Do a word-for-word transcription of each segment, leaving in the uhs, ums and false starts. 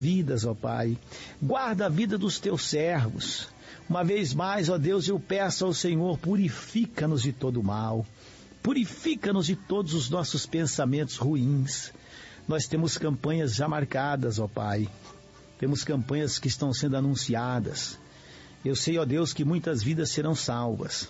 vidas, ó Pai. Guarda a vida dos teus servos. Uma vez mais, ó Deus, eu peço ao Senhor, purifica-nos de todo mal. Purifica-nos de todos os nossos pensamentos ruins. Nós temos campanhas já marcadas, ó Pai. Temos campanhas que estão sendo anunciadas. Eu sei, ó Deus, que muitas vidas serão salvas.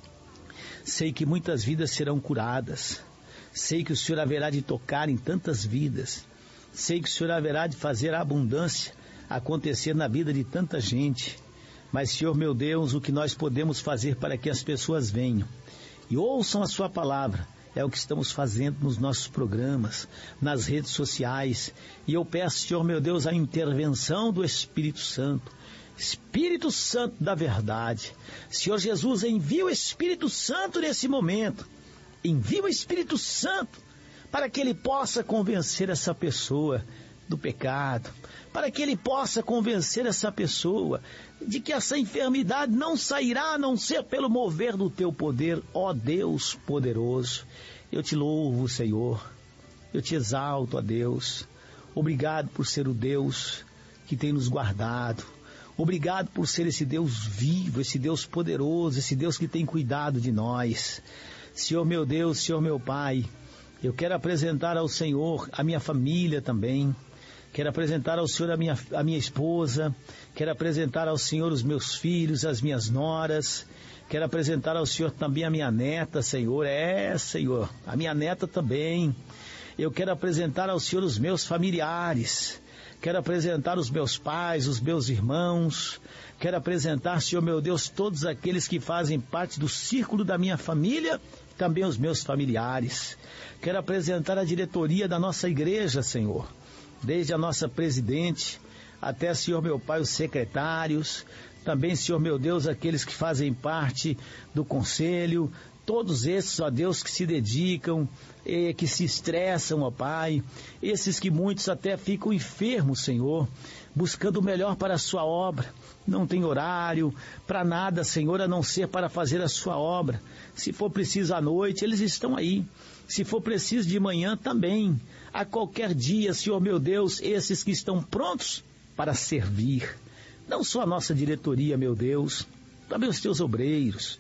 Sei que muitas vidas serão curadas. Sei que o Senhor haverá de tocar em tantas vidas. Sei que o Senhor haverá de fazer a abundância acontecer na vida de tanta gente. Mas, Senhor meu Deus, o que nós podemos fazer para que as pessoas venham e ouçam a sua palavra é o que estamos fazendo nos nossos programas, nas redes sociais. E eu peço, Senhor meu Deus, a intervenção do Espírito Santo. Espírito Santo da verdade. Senhor Jesus, envia o Espírito Santo nesse momento. Envia o Espírito Santo para que ele possa convencer essa pessoa do pecado, para que ele possa convencer essa pessoa de que essa enfermidade não sairá a não ser pelo mover do teu poder, ó Deus poderoso. Eu te louvo, Senhor, eu te exalto, ó Deus. Obrigado por ser o Deus que tem nos guardado. Obrigado por ser esse Deus vivo, esse Deus poderoso, esse Deus que tem cuidado de nós. Senhor meu Deus, Senhor meu Pai, eu quero apresentar ao Senhor a minha família também. Quero apresentar ao Senhor a minha, a minha esposa. Quero apresentar ao Senhor os meus filhos, as minhas noras. Quero apresentar ao Senhor também a minha neta, Senhor. É, Senhor, a minha neta também. Eu quero apresentar ao Senhor os meus familiares. Quero apresentar os meus pais, os meus irmãos. Quero apresentar, Senhor meu Deus, todos aqueles que fazem parte do círculo da minha família, também os meus familiares. Quero apresentar a diretoria da nossa igreja, Senhor, desde a nossa presidente até, Senhor meu Pai, os secretários, também, Senhor meu Deus, aqueles que fazem parte do conselho, todos esses, ó Deus, que se dedicam, eh, que se estressam, ó Pai, esses que muitos até ficam enfermos, Senhor, buscando o melhor para a sua obra, não tem horário para nada, Senhor, a não ser para fazer a sua obra. Se for preciso à noite, eles estão aí. Se for preciso de manhã também. A qualquer dia, Senhor meu Deus, esses que estão prontos para servir. Não só a nossa diretoria, meu Deus, também os teus obreiros.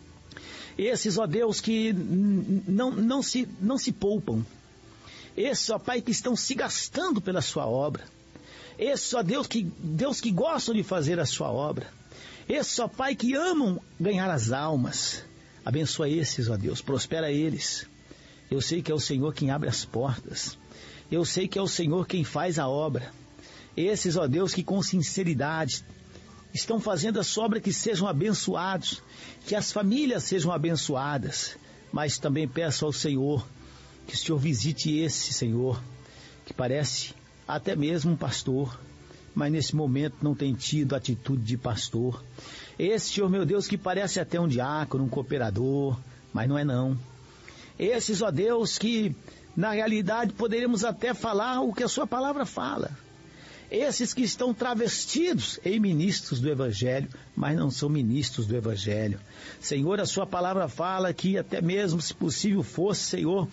Esses, ó Deus, que não, não, se, não se poupam. Esses, ó Pai, que estão se gastando pela sua obra. Esses, ó Deus, que, Deus que gostam de fazer a sua obra. Esses, ó Pai, que amam ganhar as almas. Abençoa esses, ó Deus, prospera eles. Eu sei que é o Senhor quem abre as portas. Eu sei que é o Senhor quem faz a obra. Esses, ó Deus, que com sinceridade estão fazendo a sua obra, que sejam abençoados, que as famílias sejam abençoadas. Mas também peço ao Senhor que o Senhor visite esse, Senhor, que parece até mesmo um pastor, mas nesse momento não tem tido atitude de pastor. Esse, Senhor meu Deus, que parece até um diácono, um cooperador, mas não é não. Esses, ó Deus, que na realidade poderíamos até falar o que a sua palavra fala. Esses que estão travestidos em ministros do Evangelho, mas não são ministros do Evangelho. Senhor, a sua palavra fala que até mesmo, se possível fosse, Senhor,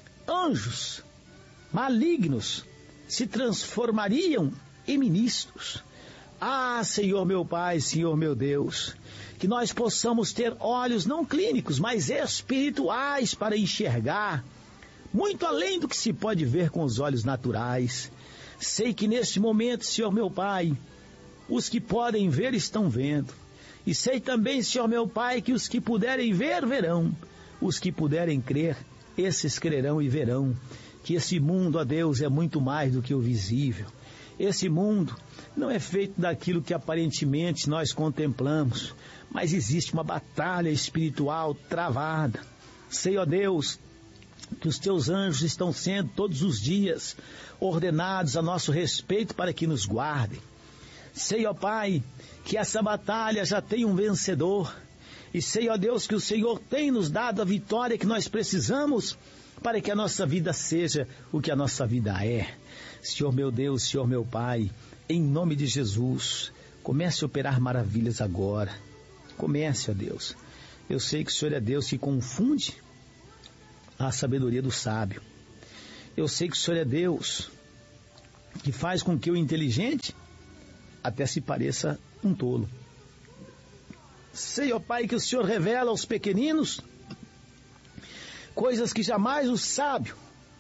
anjos malignos se transformariam em ministros. Ah, Senhor meu Pai, Senhor meu Deus, que nós possamos ter olhos não clínicos, mas espirituais para enxergar, muito além do que se pode ver com os olhos naturais. Sei que neste momento, Senhor meu Pai, os que podem ver estão vendo. E sei também, Senhor meu Pai, que os que puderem ver, verão. Os que puderem crer, esses crerão e verão. Que esse mundo, ó Deus, é muito mais do que o visível. Esse mundo não é feito daquilo que aparentemente nós contemplamos, mas existe uma batalha espiritual travada. Sei, ó Deus, que os teus anjos estão sendo todos os dias ordenados a nosso respeito para que nos guardem. Sei, ó Pai, que essa batalha já tem um vencedor. E sei, ó Deus, que o Senhor tem nos dado a vitória que nós precisamos para que a nossa vida seja o que a nossa vida é. Senhor meu Deus, Senhor meu Pai, em nome de Jesus, comece a operar maravilhas agora. Comece, ó Deus. Eu sei que o Senhor é Deus que confunde a sabedoria do sábio. Eu sei que o Senhor é Deus que faz com que o inteligente até se pareça um tolo. Sei, ó Pai, que o Senhor revela aos pequeninos coisas que jamais o sábio,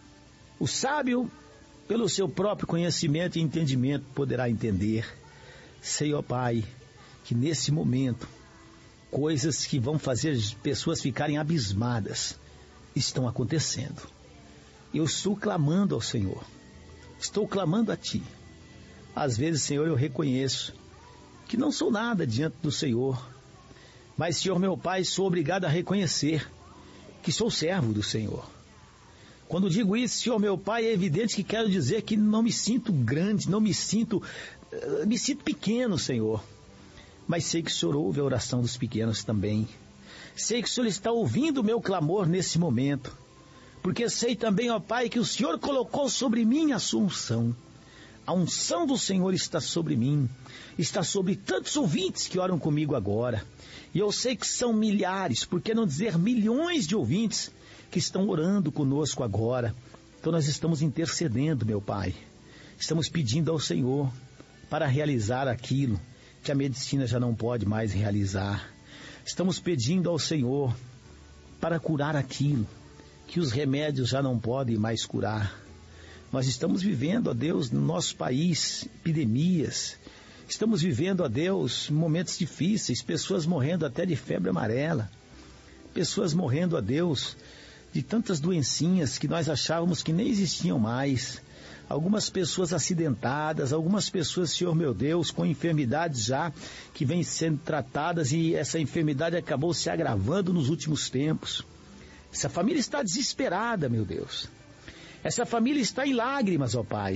o sábio, pelo seu próprio conhecimento e entendimento, poderá entender. Sei, ó Pai, que nesse momento, coisas que vão fazer as pessoas ficarem abismadas estão acontecendo. Eu estou clamando ao Senhor, estou clamando a Ti. Às vezes, Senhor, eu reconheço que não sou nada diante do Senhor, mas, Senhor meu Pai, sou obrigado a reconhecer que sou servo do Senhor. Quando digo isso, Senhor meu Pai, é evidente que quero dizer que não me sinto grande, não me sinto, uh, me sinto pequeno, Senhor. Mas sei que o Senhor ouve a oração dos pequenos também. Sei que o Senhor está ouvindo o meu clamor nesse momento. Porque sei também, ó Pai, que o Senhor colocou sobre mim a sua unção. A unção do Senhor está sobre mim, está sobre tantos ouvintes que oram comigo agora. E eu sei que são milhares, por que não dizer milhões de ouvintes que estão orando conosco agora. Então nós estamos intercedendo, meu Pai. Estamos pedindo ao Senhor para realizar aquilo que a medicina já não pode mais realizar. Estamos pedindo ao Senhor para curar aquilo que os remédios já não podem mais curar. Nós estamos vivendo, ó Deus, no nosso país, epidemias. Estamos vivendo, ó Deus, momentos difíceis, pessoas morrendo até de febre amarela. Pessoas morrendo, ó Deus, de tantas doencinhas que nós achávamos que nem existiam mais. Algumas pessoas acidentadas, algumas pessoas, Senhor meu Deus, com enfermidades já que vêm sendo tratadas e essa enfermidade acabou se agravando nos últimos tempos. Essa família está desesperada, meu Deus. Essa família está em lágrimas, ó Pai.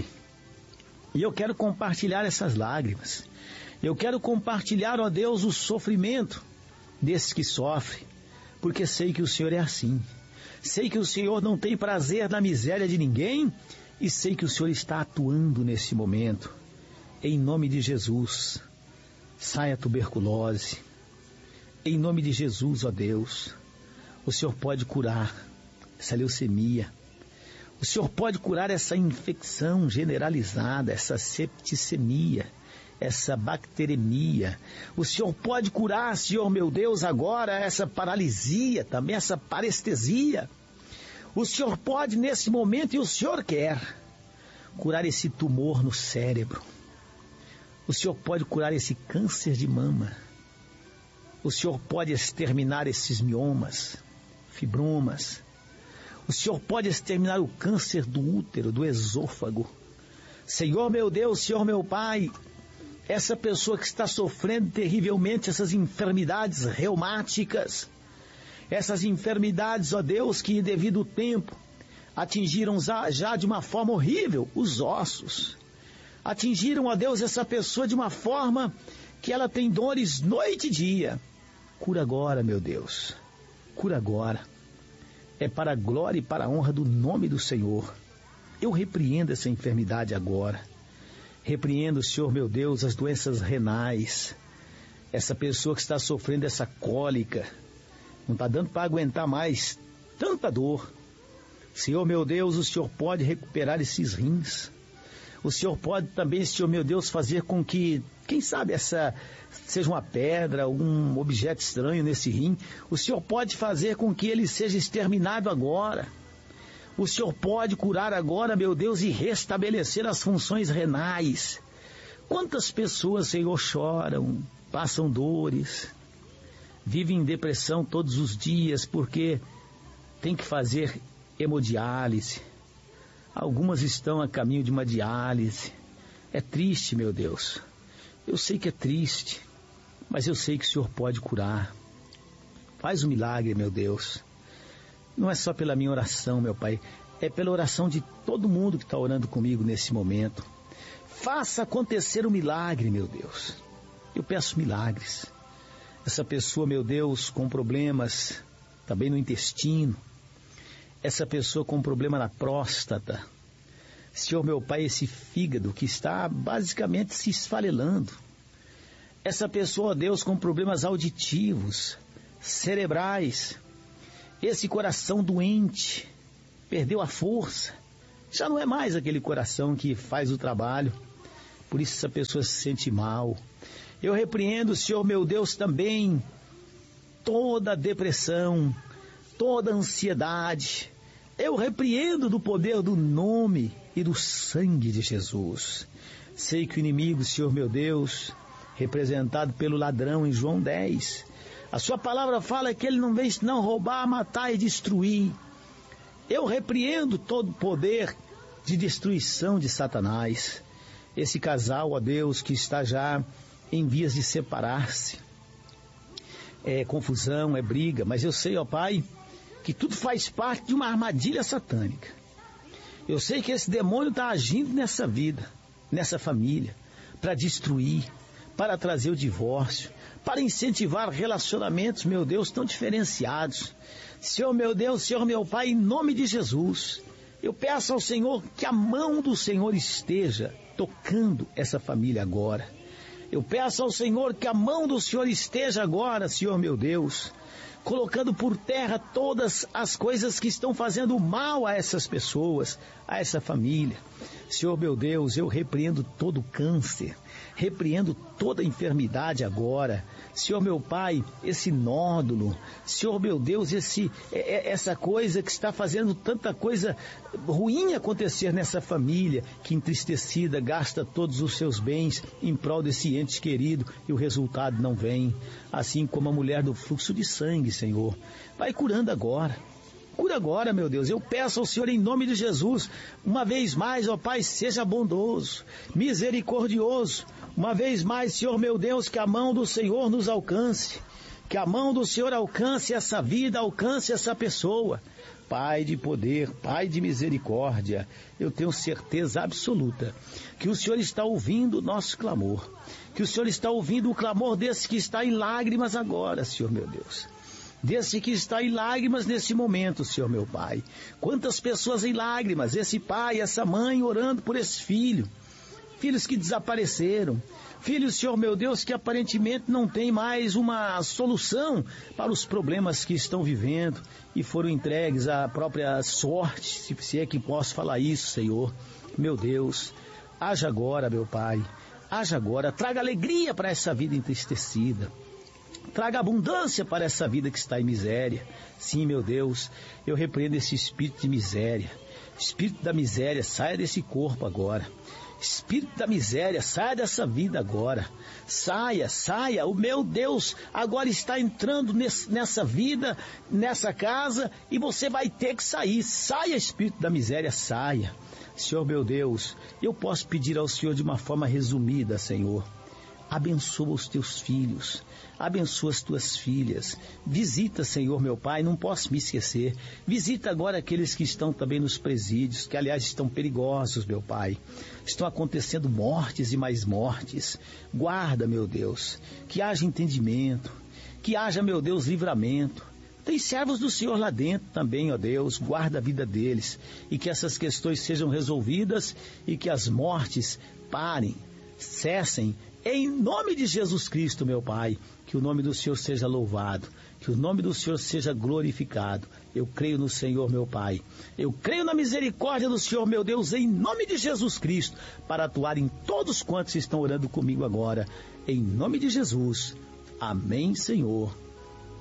E eu quero compartilhar essas lágrimas. Eu quero compartilhar, ó Deus, o sofrimento desses que sofrem. Porque sei que o Senhor é assim. Sei que o Senhor não tem prazer na miséria de ninguém. E sei que o Senhor está atuando nesse momento. Em nome de Jesus, saia a tuberculose. Em nome de Jesus, ó Deus, o Senhor pode curar essa leucemia. O Senhor pode curar essa infecção generalizada, essa septicemia, essa bacteremia. O Senhor pode curar, Senhor meu Deus, agora essa paralisia, também essa parestesia. O Senhor pode nesse momento, e o Senhor quer, curar esse tumor no cérebro. O Senhor pode curar esse câncer de mama. O Senhor pode exterminar esses miomas, fibromas. O Senhor pode exterminar o câncer do útero, do esôfago. Senhor meu Deus, Senhor meu Pai, essa pessoa que está sofrendo terrivelmente essas enfermidades reumáticas, essas enfermidades, ó Deus, que devido ao tempo atingiram já, já de uma forma horrível os ossos. Atingiram, ó Deus, essa pessoa de uma forma que ela tem dores noite e dia. Cura agora, meu Deus. Cura agora. É para a glória e para a honra do nome do Senhor. Eu repreendo essa enfermidade agora. Repreendo, Senhor meu Deus, as doenças renais. Essa pessoa que está sofrendo essa cólica. Não está dando para aguentar mais tanta dor. Senhor meu Deus, o Senhor pode recuperar esses rins. O Senhor pode também, Senhor meu Deus, fazer com que, quem sabe, essa seja uma pedra, algum objeto estranho nesse rim. O Senhor pode fazer com que ele seja exterminado agora. O Senhor pode curar agora, meu Deus, e restabelecer as funções renais. Quantas pessoas, Senhor, choram, passam dores, vivem em depressão todos os dias porque tem que fazer hemodiálise. Algumas estão a caminho de uma diálise. É triste, meu Deus. Eu sei que é triste, mas eu sei que o Senhor pode curar. Faz um milagre, meu Deus. Não é só pela minha oração, meu Pai, é pela oração de todo mundo que está orando comigo nesse momento. Faça acontecer um milagre, meu Deus. Eu peço milagres. Essa pessoa, meu Deus, com problemas também no intestino, essa pessoa com problema na próstata, Senhor meu Pai, esse fígado que está basicamente se esfarelando, essa pessoa, ó Deus, com problemas auditivos, cerebrais, esse coração doente, perdeu a força, Já não é mais aquele coração que faz o trabalho. Por isso essa pessoa se sente mal. Eu repreendo, Senhor meu Deus, também toda depressão, toda ansiedade. Eu repreendo do poder do nome e do sangue de Jesus. Sei que o inimigo, Senhor meu Deus, representado pelo ladrão em João dez, a sua palavra fala que ele não vem senão roubar, matar e destruir. Eu repreendo todo o poder de destruição de Satanás. Esse casal, ó Deus, que está já em vias de separar-se. É confusão, é briga, mas eu sei, ó Pai, que tudo faz parte de uma armadilha satânica. Eu sei que esse demônio está agindo nessa vida, nessa família, para destruir, para trazer o divórcio, para incentivar relacionamentos, meu Deus, tão diferenciados. Senhor meu Deus, Senhor meu Pai, em nome de Jesus, eu peço ao Senhor que a mão do Senhor esteja tocando essa família agora. Eu peço ao Senhor que a mão do Senhor esteja agora, Senhor meu Deus, colocando por terra todas as coisas que estão fazendo mal a essas pessoas, a essa família. Senhor meu Deus, eu repreendo todo câncer, repreendo toda enfermidade agora. Senhor meu Pai, esse nódulo, Senhor meu Deus, esse, é, essa coisa que está fazendo tanta coisa ruim acontecer nessa família, que entristecida gasta todos os seus bens em prol desse ente querido e o resultado não vem. Assim como a mulher do fluxo de sangue, Senhor, vai curando agora. Cura agora, meu Deus. Eu peço ao Senhor em nome de Jesus, uma vez mais, ó Pai, seja bondoso, misericordioso. Uma vez mais, Senhor meu Deus, que a mão do Senhor nos alcance, que a mão do Senhor alcance essa vida, alcance essa pessoa. Pai de poder, Pai de misericórdia, eu tenho certeza absoluta que o Senhor está ouvindo o nosso clamor, que o Senhor está ouvindo o clamor desse que está em lágrimas agora, Senhor meu Deus. Desse que está em lágrimas nesse momento, Senhor meu Pai. Quantas pessoas em lágrimas, esse pai, essa mãe orando por esse filho. Filhos que desapareceram. Filhos, Senhor meu Deus, que aparentemente não tem mais uma solução para os problemas que estão vivendo e foram entregues à própria sorte, se é que posso falar isso, Senhor. Meu Deus, haja agora, meu Pai. Haja agora, traga alegria para essa vida entristecida. Traga abundância para essa vida que está em miséria. Sim, meu Deus, eu repreendo esse espírito de miséria. Espírito da miséria, saia desse corpo agora. Espírito da miséria, saia dessa vida agora. Saia, saia. O meu Deus agora está entrando nesse, nessa vida, nessa casa, e você vai ter que sair. Saia, espírito da miséria, saia. Senhor meu Deus, eu posso pedir ao Senhor de uma forma resumida, Senhor. Abençoa os teus filhos, abençoa as tuas filhas, visita, Senhor meu Pai, não posso me esquecer, visita agora aqueles que estão também nos presídios, que aliás estão perigosos, meu Pai, estão acontecendo mortes e mais mortes. Guarda, meu Deus, que haja entendimento, que haja, meu Deus, livramento. Tem servos do Senhor lá dentro também, ó Deus, guarda a vida deles, e que essas questões sejam resolvidas e que as mortes parem, cessem, em nome de Jesus Cristo, meu Pai. Que o nome do Senhor seja louvado, que o nome do Senhor seja glorificado. Eu creio no Senhor, meu Pai. Eu creio na misericórdia do Senhor, meu Deus, em nome de Jesus Cristo, para atuar em todos quantos estão orando comigo agora. Em nome de Jesus. Amém, Senhor.